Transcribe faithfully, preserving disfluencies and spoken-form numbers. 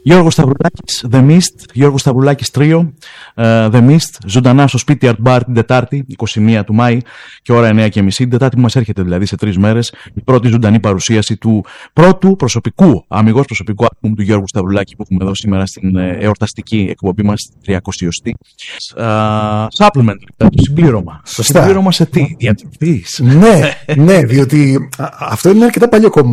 Γιώργος Σταυρουλάκης, The Mist, Γιώργος Σταυρουλάκης Τρίο, uh, The Mist, ζωντανά στο σπίτι Art Bar την Τετάρτη, εικοστή πρώτη του Μάη και ώρα εννιά και μισή. Την Τετάρτη που μας έρχεται δηλαδή σε τρεις μέρες, η πρώτη ζωντανή παρουσίαση του πρώτου προσωπικού, αμιγώς προσωπικού άλμπουμ του Γιώργου Σταυρουλάκη που έχουμε εδώ σήμερα στην ε, εορταστική εκπομπή μας, τριακοστή. Uh, supplement, το συμπλήρωμα. Σωστά. Συμπλήρωμα σε τι, διατροφής. Ναι, ναι, διότι α, αυτό είναι αρκετά παλιό κομμάτι.